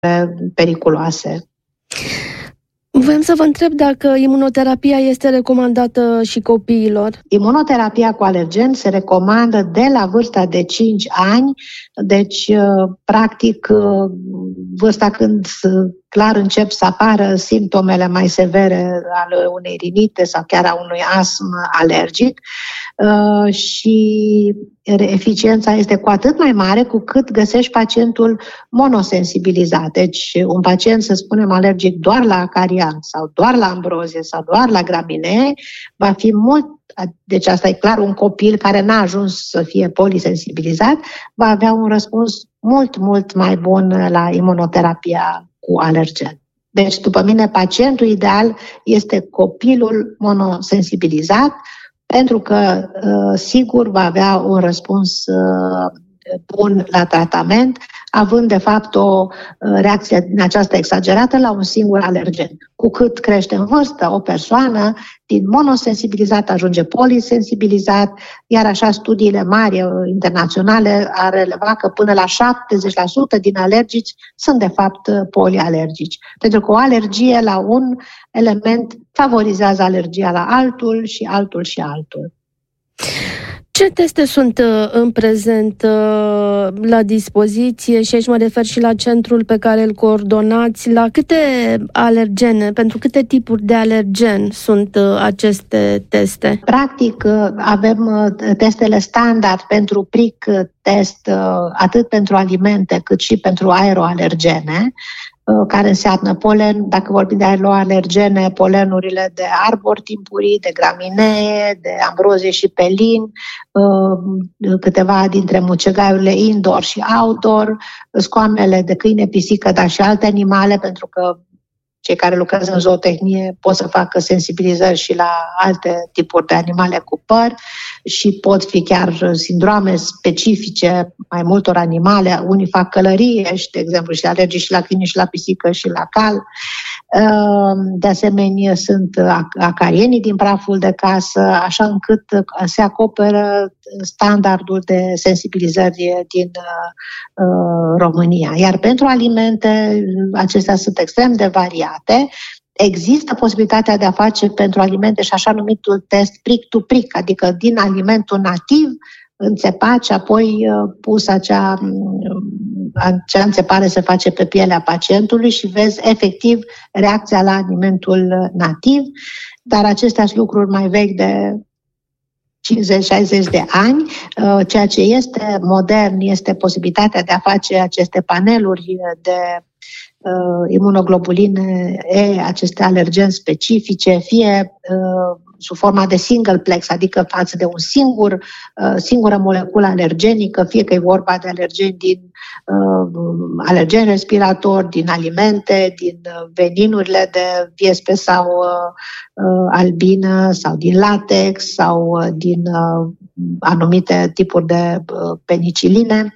periculoase. Voiam să vă întreb dacă imunoterapia este recomandată și copiilor. Imunoterapia cu alergeni se recomandă de la vârsta de 5 ani, deci practic vârsta când clar încep să apară simptomele mai severe ale unei rinite sau chiar a unui astm alergic și eficiența este cu atât mai mare cu cât găsești pacientul monosensibilizat. Deci un pacient, să spunem, alergic doar la acarian sau doar la ambrozie sau doar la graminee va fi mult. Deci asta e clar, un copil care n-a ajuns să fie polisensibilizat va avea un răspuns mult mai bun la imunoterapia cu alergen. Deci, după mine, pacientul ideal este copilul monosensibilizat, pentru că, sigur, va avea un răspuns bun la tratament, având, de fapt, o reacție din aceasta exagerată la un singur alergen. Cu cât crește în vârstă, o persoană din monosensibilizat ajunge polisensibilizat, iar așa studiile mari internaționale ar releva că până la 70% din alergici sunt, de fapt, polialergici. Pentru că o alergie la un element favorizează alergia la altul și altul și altul. Ce teste sunt în prezent la dispoziție și aici mă refer și la centrul pe care îl coordonați, la câte alergene, pentru câte tipuri de alergen sunt aceste teste? Practic avem testele standard pentru prick test atât pentru alimente cât și pentru aeroalergene, care înseamnă polen, dacă vorbim de aeroalergene, polenurile de arbori timpurii, de graminee, de ambrozie și pelin, câteva dintre mucegaiurile indoor și outdoor, scoamele de câine, pisică, dar și alte animale, pentru că cei care lucrează în zootehnie pot să facă sensibilizări și la alte tipuri de animale cu păr și pot fi chiar sindrome specifice mai multor animale. Unii fac călărie și, de exemplu, și alergici și la câine și la pisică și la cal. De asemenea, sunt acarienii din praful de casă, așa încât se acoperă standardul de sensibilizări din România. Iar pentru alimente, acestea sunt extrem de variate. Există posibilitatea de a face pentru alimente și așa numitul test prick-to-prick, adică din alimentul nativ înțepat și apoi pus acea înțepare se face pe pielea pacientului și vezi efectiv reacția la alimentul nativ, dar acestea sunt lucruri mai vechi de 50-60 de ani. Ceea ce este modern este posibilitatea de a face aceste paneluri de imunoglobuline E, aceste alergeni specifice, fie sub forma de single plex, adică față de singură moleculă alergenică, fie că e vorba de alergeni din alergeni respiratori, din alimente, din veninurile de viespe sau albină, sau din latex, sau din anumite tipuri de peniciline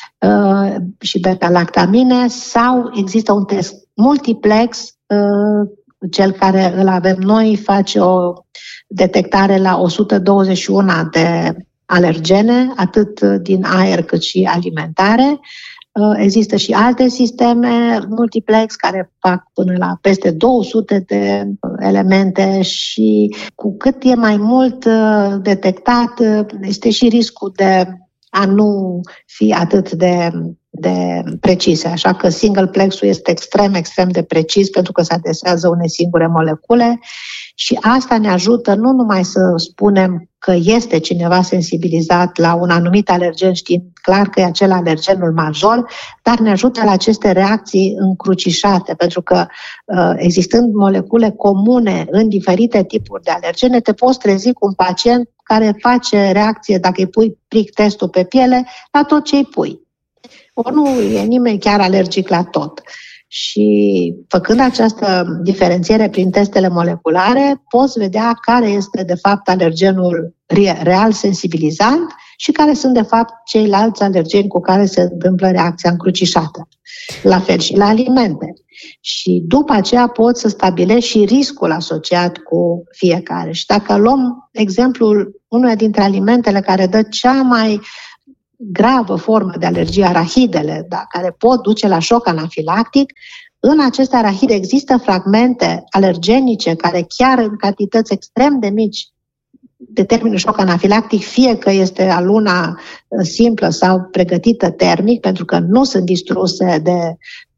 și beta-lactamine, sau există un test multiplex, cel care îl avem noi face o detectare la 121 de alergene, atât din aer cât și alimentare. Există și alte sisteme multiplex care fac până la peste 200 de elemente și cu cât e mai mult detectat, este și riscul de a nu fi atât de precise. Așa că single-plexul este extrem de precis pentru că se adresează unei singure molecule și asta ne ajută nu numai să spunem că este cineva sensibilizat la un anumit alergen, știm clar că e acel alergenul major, dar ne ajută la aceste reacții încrucișate, pentru că existând molecule comune în diferite tipuri de alergene, te poți trezi cu un pacient care face reacție, dacă îi pui prick testul pe piele, la tot ce îi pui. Ori nu e nimeni chiar alergic la tot. Și făcând această diferențiere prin testele moleculare, poți vedea care este de fapt alergenul real sensibilizant și care sunt de fapt ceilalți alergeni cu care se întâmplă reacția încrucișată. La fel și la alimente. Și după aceea poți să stabilești și riscul asociat cu fiecare. Și dacă luăm exemplul unuia dintre alimentele care dă cea mai gravă formă de alergie, arahidele, care pot duce la șoc anafilactic, în aceste arahide există fragmente alergenice care chiar în cantități extrem de mici determină șoc anafilactic, fie că este aluna simplă sau pregătită termic, pentru că nu sunt distruse de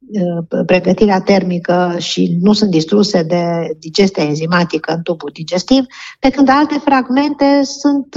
pregătirea termică și nu sunt distruse de digestia enzimatică în tubul digestiv, pe când alte fragmente sunt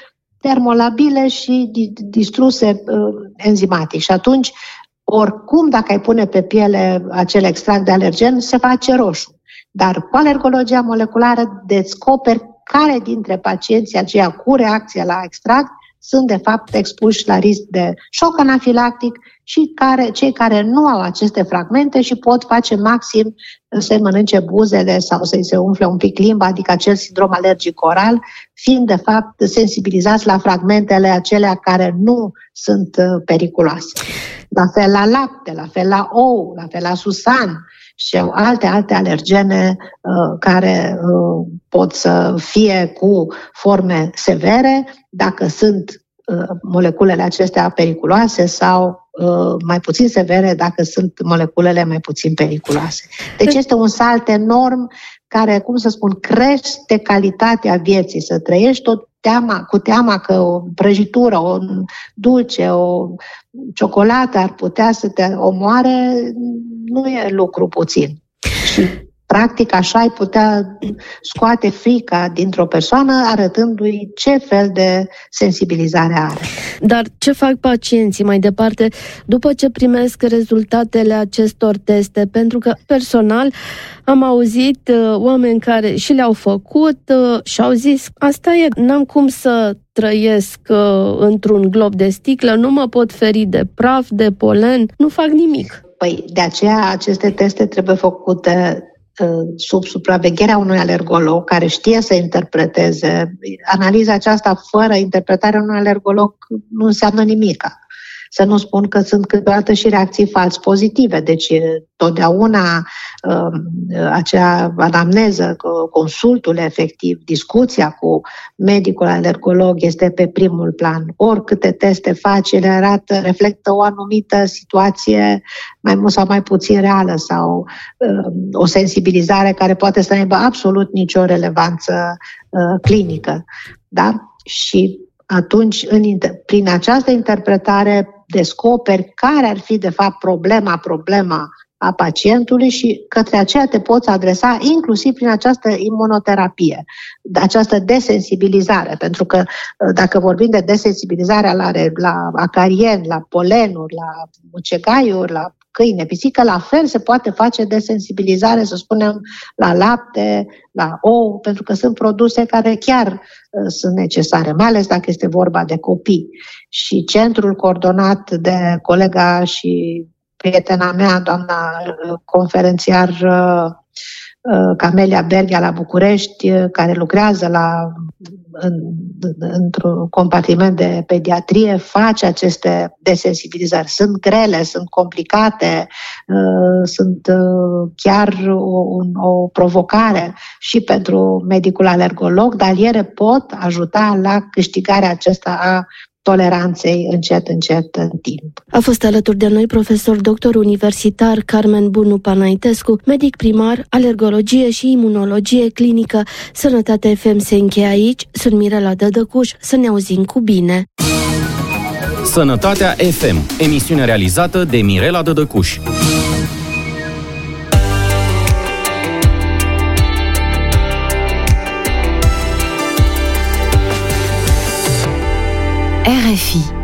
termolabile și distruse enzimatic. Și atunci, oricum, dacă ai pune pe piele acel extract de alergen, se face roșu. Dar cu alergologia moleculară descoperi care dintre pacienții aceia cu reacție la extract sunt de fapt expuși la risc de șoc anafilactic și cei care nu au aceste fragmente și pot face maxim să mănânce buzele sau să-i se umfle un pic limba, adică acel sindrom alergic oral, fiind de fapt sensibilizați la fragmentele acelea care nu sunt periculoase. La fel la lapte, la fel la ou, la fel la susan și alte alergene care pot să fie cu forme severe dacă sunt moleculele acestea periculoase sau mai puțin severe dacă sunt moleculele mai puțin periculoase. Deci este un salt enorm care, crește calitatea vieții, să trăiești cu teama că o prăjitură, o dulce, o ciocolată ar putea să te omoare, nu e lucru puțin. Și practic așa ai putea scoate frica dintr-o persoană arătându-i ce fel de sensibilizare are. Dar ce fac pacienții mai departe după ce primesc rezultatele acestor teste? Pentru că personal am auzit oameni care și le-au făcut și au zis asta e, n-am cum să trăiesc într-un glob de sticlă, nu mă pot feri de praf, de polen, nu fac nimic. Păi de aceea aceste teste trebuie făcute sub supravegherea unui alergolog care știe să interpreteze. Analiza aceasta fără interpretarea unui alergolog nu înseamnă nimic. Să nu spun că sunt câteodată și reacții fals pozitive. Deci totdeauna acea anamneză, consultul efectiv, discuția cu medicul alergolog este pe primul plan. Oricâte teste faci, ele reflectă o anumită situație mai mult sau mai puțin reală sau o sensibilizare care poate să nu aibă absolut nicio relevanță clinică. Da? Și atunci, prin această interpretare, descoperi care ar fi, de fapt, problema a pacientului și către aceea te poți adresa inclusiv prin această imunoterapie, această desensibilizare. Pentru că dacă vorbim de desensibilizarea la acarieni, la polenuri, la mucegaiuri, la câine, pisică, la fel se poate face desensibilizare, să spunem, la lapte, la ou, pentru că sunt produse care chiar sunt necesare, mai ales dacă este vorba de copii. Și centrul coordonat de colega și prietena mea, doamna conferențiar Camelia Berghia la București, care lucrează într-un compartiment de pediatrie, face aceste desensibilizări. Sunt grele, sunt complicate, sunt chiar o provocare și pentru medicul alergolog, dar ele pot ajuta la câștigarea aceasta a toleranței încet în timp. A fost alături de noi profesor doctor universitar Carmen Bunu Panaitescu, medic primar, alergologie și imunologie clinică. Sănătatea FM se încheie aici. Sunt Mirela Dădăcuș. Să ne auzim cu bine. Sănătatea FM, emisiune realizată de Mirela Dădăcuș. RFI